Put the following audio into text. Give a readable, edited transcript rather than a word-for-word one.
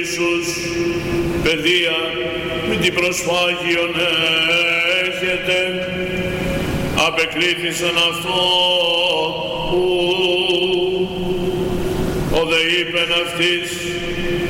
Ιησούς, παιδεία, με την προσφάγιον έχετε, απεκρίθησαν αυτό που ο δε είπεν αυτής,